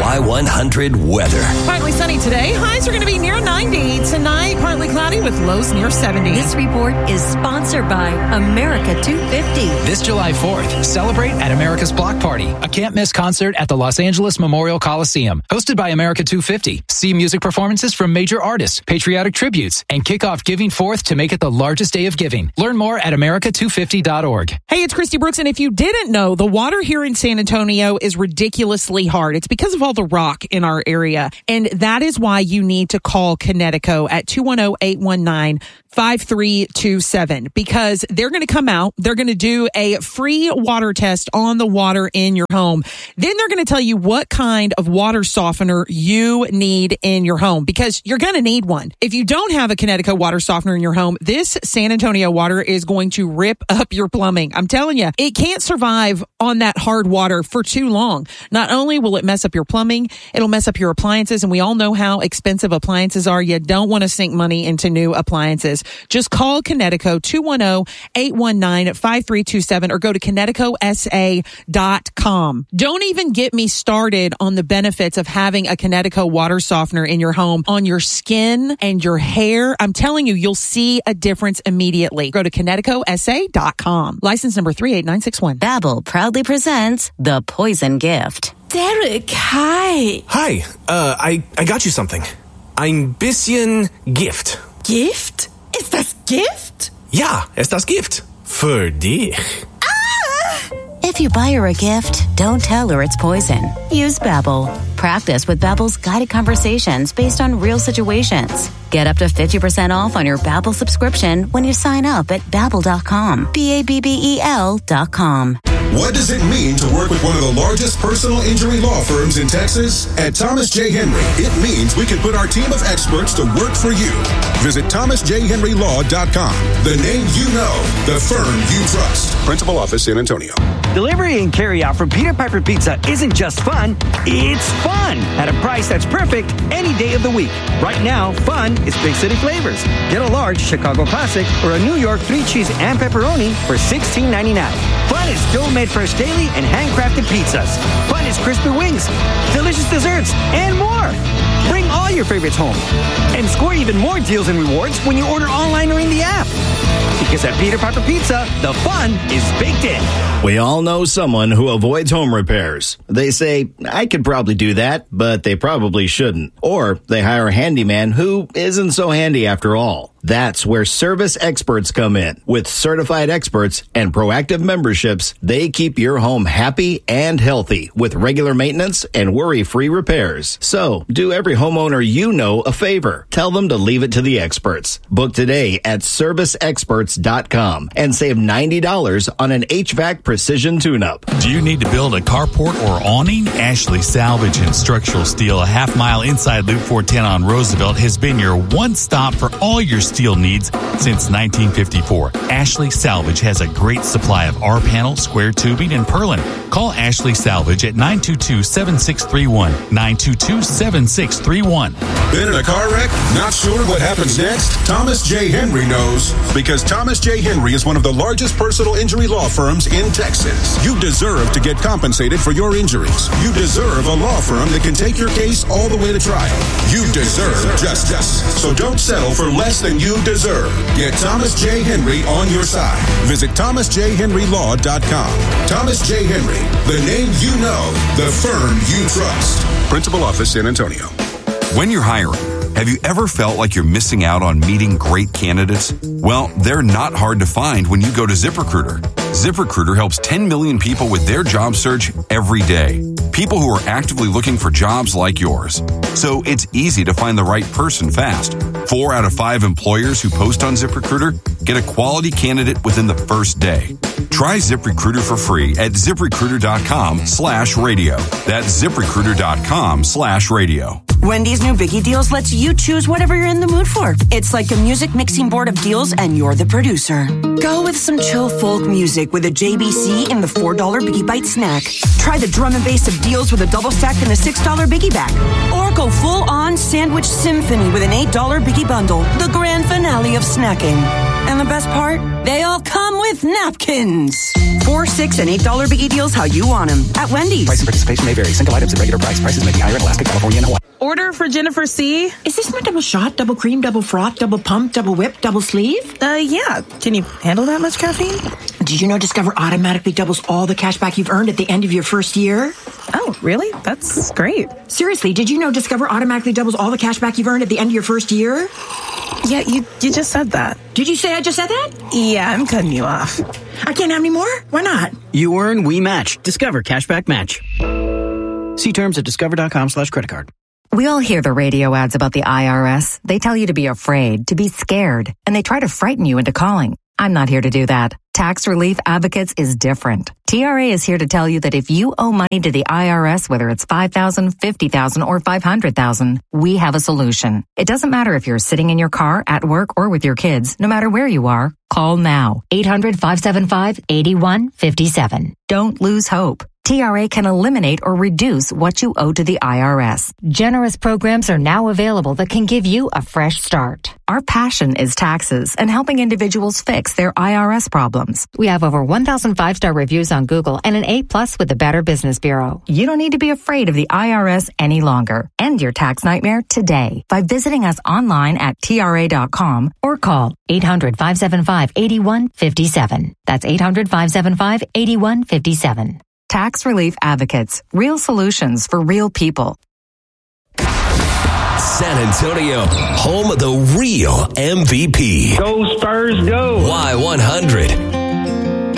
Y100 weather. Partly sunny today. Highs are going to be near 90. Tonight, partly cloudy with lows near 70. This report is sponsored by America 250. This July 4th, celebrate at America's Block Party, a can't-miss concert at the Los Angeles Memorial Coliseum. Hosted by America 250. See music performances from major artists, patriotic tributes, and kick off Giving Forth to make it the largest day of giving. Learn more at America250.org. Hey, it's Christy Brooks, and if you didn't know, the water here in San Antonio is ridiculously hard. It's because of all the rock in our area, and that is why you need to call Connecticut at 210-819-5327, because they're going to come out, they're going to do a free water test on the water in your home. Then they're going to tell you what kind of water softener you need in your home, because you're going to need one. If you don't have a Connecticut water softener in your home, this San Antonio water is going to rip up your plumbing. I'm telling you, it can't survive on that hard water for too long. Not only will it mess up your plumbing, it'll mess up your appliances, and we all know how expensive appliances are. You don't want to sink money into new appliances. Just call Connecticut 210-819-5327 or go to ConnecticutSA.com. Don't even get me started on the benefits of having a Connecticut water softener in your home on your skin and your hair. I'm telling you, you'll see a difference immediately. Go to ConnecticutSA.com. License number 38961. Babbel proudly presents The Poison Gift. Derek, hi. Hi, I got you something. Ein bisschen Gift. Gift? Ist das Gift? Ja, ist das Gift. Für dich. If you buy her a gift, don't tell her it's poison. Use Babbel. Practice with Babbel's guided conversations based on real situations. Get up to 50% off on your Babbel subscription when you sign up at Babbel.com. Babbel.com. What does it mean to work with one of the largest personal injury law firms in Texas? At Thomas J. Henry, it means we can put our team of experts to work for you. Visit ThomasJHenryLaw.com. The name you know, the firm you trust. Principal office, San Antonio. Delivery and carry out from Peter Piper Pizza isn't just fun, it's fun at a price that's perfect any day of the week. Right now, fun is big city flavors. Get a large Chicago Classic or a New York 3-cheese and pepperoni for $16.99. Fun is Joe-made fresh daily and handcrafted pizzas. Fun is crispy wings, delicious desserts, and more. Bring all your favorites home and score even more deals and rewards when you order online or in the app. Because at Peter Piper Pizza, the fun is baked in. We all know someone who avoids home repairs. They say, I could probably do that, but they probably shouldn't. Or they hire a handyman who isn't so handy after all. That's where Service Experts come in. With certified experts and proactive memberships, they keep your home happy and healthy with regular maintenance and worry-free repairs. So, do every homeowner you know a favor. Tell them to leave it to the experts. Book today at ServiceExperts.com and save $90 on an HVAC precision tune-up. Do you need to build a carport or awning? Ashley Salvage and Structural Steel, a half-mile inside Loop 410 on Roosevelt, has been your one-stop for all your steel needs since 1954. Ashley Salvage has a great supply of R-panel, square tubing, and purlin. Call Ashley Salvage at 922-7631. 922-7631. Been in a car wreck? Not sure what happens next? Thomas J. Henry knows. Because Thomas J. Henry is one of the largest personal injury law firms in Texas. You deserve to get compensated for your injuries. You deserve a law firm that can take your case all the way to trial. You deserve justice. So don't settle for less than you deserve. Get Thomas J. Henry on your side. Visit ThomasJHenryLaw.com. Thomas J. Henry, the name you know, the firm you trust. Principal office, San Antonio. When you're hiring, have you ever felt like you're missing out on meeting great candidates? Well, they're not hard to find when you go to ZipRecruiter. ZipRecruiter helps 10 million people with their job search every day. People who are actively looking for jobs like yours. So it's easy to find the right person fast. 4 out of 5 employers who post on ZipRecruiter get a quality candidate within the first day. Try ZipRecruiter for free at ZipRecruiter.com/radio. That's ZipRecruiter.com/radio. Wendy's new Biggie Deals lets you choose whatever you're in the mood for. It's like a music mixing board of deals, and you're the producer. Go with some chill folk music with a JBC in the $4 Biggie Bite snack. Try the drum and bass of deals with a double stack and a $6 Biggie Bag. Or go full-on sandwich symphony with an $8 Biggie Bundle, the grand finale of snacking. And the best part? They all come with napkins. $4, $6, and $8 Biggie Deals how you want them at Wendy's. Price and participation may vary. Single items at regular price. Prices may be higher in Alaska, California, and Hawaii. Order for Jennifer C. Is this my double shot, double cream, double froth, double pump, double whip, double sleeve? Yeah. Can you handle that much caffeine? Did you know Discover automatically doubles all the cash back you've earned at the end of your first year? Oh, really? That's great. Seriously, did you know Discover automatically doubles all the cash back you've earned at the end of your first year? Yeah, you just said that. Did you say I just said that? Yeah, I'm cutting you off. I can't have any more? Why not? You earn, we match. Discover Cashback Match. See terms at discover.com/creditcard. We all hear the radio ads about the IRS. They tell you to be afraid, to be scared, and they try to frighten you into calling. I'm not here to do that. Tax Relief Advocates is different. TRA is here to tell you that if you owe money to the IRS, whether it's $5,000, $50,000, or $500,000, we have a solution. It doesn't matter if you're sitting in your car, at work, or with your kids. No matter where you are, call now. 800-575-8157. Don't lose hope. TRA can eliminate or reduce what you owe to the IRS. Generous programs are now available that can give you a fresh start. Our passion is taxes and helping individuals fix their IRS problems. We have over 1,000 5-star reviews on Google and an A+ with the Better Business Bureau. You don't need to be afraid of the IRS any longer. End your tax nightmare today by visiting us online at TRA.com or call 800-575-8157. That's 800-575-8157. Tax Relief Advocates. Real solutions for real people. San Antonio, home of the real MVP. Go Spurs, go! Y100.